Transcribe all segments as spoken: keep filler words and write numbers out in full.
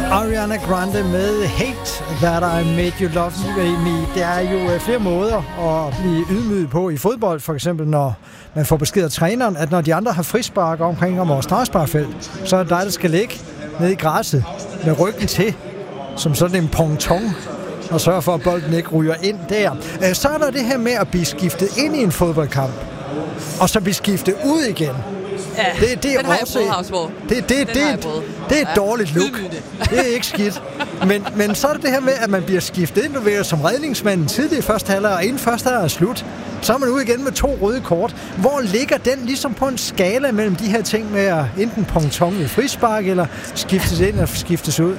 Ariana Grande med Hate That I Made You Love Me. Det er jo flere måder at blive ydmyget på i fodbold, for eksempel når man får besked af træneren, at når de andre har frispark omkring om vores straffesparkfelt, så er det dig, der skal ligge nede i græsset med ryggen til, som sådan en ponton, og sørge for, at bolden ikke ryger ind der. Så er der det her med at blive skiftet ind i en fodboldkamp, og så blive skiftet ud igen. Ja, det, det er den har også, jeg prøvet, det, det, det, det, det er et ja. dårligt look. Det er ikke skidt. Men, men så er det det her med, at man bliver skiftet ind. Du ved, som redningsmanden tidligere i første halvleg, og inden første halvleg er slut, så er man ude igen med to røde kort. Hvor ligger den ligesom på en skala mellem de her ting med at enten ponton i frispark, eller skiftes ind og skiftes ud?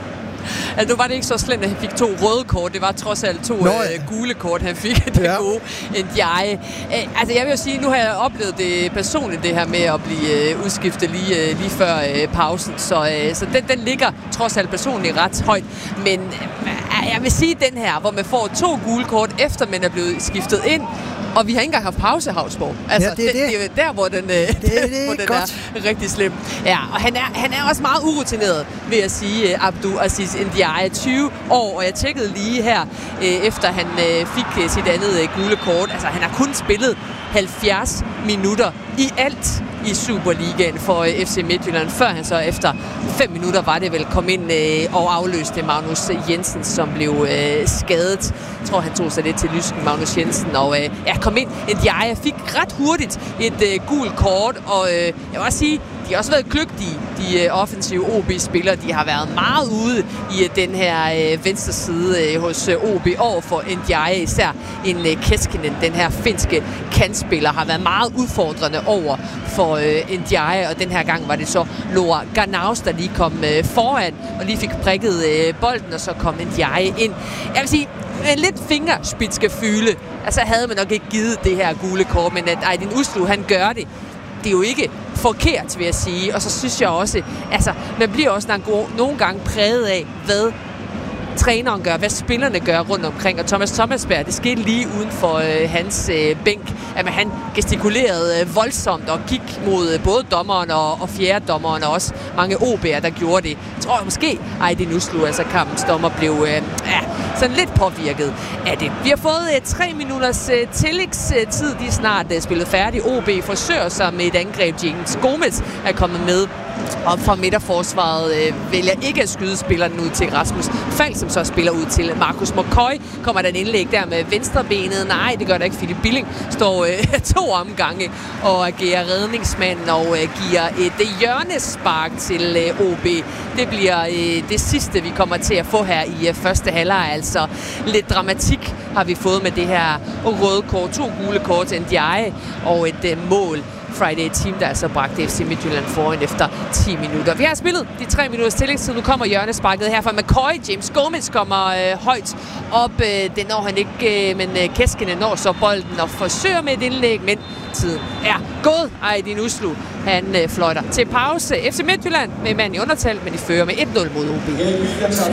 Altså, nu var det ikke så slemt, at han fik to røde kort. Det var trods alt to Nå, ja. øh, gule kort, han fik. Det ja. gode Ndiaye. Øh, altså, jeg vil jo sige, nu har jeg oplevet det personligt, det her med at blive øh, udskiftet lige, øh, lige før øh, pausen. Så, øh, så den, den ligger trods alt personligt ret højt. Men øh, jeg vil sige, den her, hvor man får to gule kort, efter man er blevet skiftet ind, og vi har ikke engang haft pause, Havsborg. Altså, ja, det, er det. Det, det er der, hvor den, det er, det er, hvor den er rigtig slem. Ja, og han er, han er også meget urutineret, vil jeg sige, Abdou Aziz Ndiaye. tyve år, og jeg tjekkede lige her, øh, efter han øh, fik øh, sit andet øh, gule kort. Altså, han har kun spillet halvfjerds minutter i alt i Superligaen for øh, F C Midtjylland, før han så efter fem minutter var det vel kom ind øh, og afløste Magnus Jensen, som blev øh, skadet. Jeg tror, han tog sig lidt til lysken, Magnus Jensen, og øh, ja, kom ind. Ndiaye fik ret hurtigt et øh, gult kort, og øh, jeg vil også sige, de har også været kløgtige, de øh, offensive O B-spillere. De har været meget ude i øh, den her øh, venstre side øh, hos øh, O B over for Ndiaye. Især en øh, Keskinen, den her finske kantspiller, har været meget udfordrende over for øh, Ndiaye. Og den her gang var det så Laura Garnaus, der lige kom øh, foran og lige fik prikket øh, bolden, og så kom Ndiaye ind. Jeg vil sige, en lidt fingerspidsgefühle. Altså havde man nok ikke givet det her gule kort, men at Aydin Uslu, han gør det. Det er jo ikke forkert, vil jeg sige. Og så synes jeg også, altså, man bliver også nogle gange præget af, hvad træneren gør, hvad spillerne gør rundt omkring. Og Thomas Thomasberg, det skete lige uden for øh, hans øh, bænk, at han gestikulerede øh, voldsomt og gik mod øh, både dommeren og, og fjerde dommeren, og også mange O B'er, der gjorde det. Jeg tror måske, Aydin Uslu, altså kampens dommer, blev øh, ja, sådan lidt påvirket af det. Vi har fået øh, tre minutters øh, tillægstid, de er snart øh, spillet færdigt. O B forsøger sig med et angreb. James Gomez er kommet med og fra midterforsvaret øh, vælger ikke at skyde spilleren ud til Rasmus Falk, som så spiller ud til Markus McCoy. Kommer der en indlæg der med venstrebenet? Nej, det gør der ikke. Philip Billing står øh, to omgange og agerer redningsmand og øh, giver et øh, hjørnespark til øh, O B. Det bliver øh, det sidste, vi kommer til at få her i øh, første halvleg. Altså lidt dramatik har vi fået med det her røde kort. To gule kort til Ndiaye og et øh, mål. Friday Team, der altså bragte F C Midtjylland foran efter ti minutter. Vi har spillet de tre minutters tillægstid. Nu kommer hjørnesparket her fra McCoy. James Gomez kommer øh, højt op. Øh, det når han ikke, øh, men øh, Keskinen når så bolden og forsøger med et indlæg, men tiden er gået. Aydin Uslu, han øh, fløjter til pause. F C Midtjylland med mand i undertal, men de fører med et nul mod O B.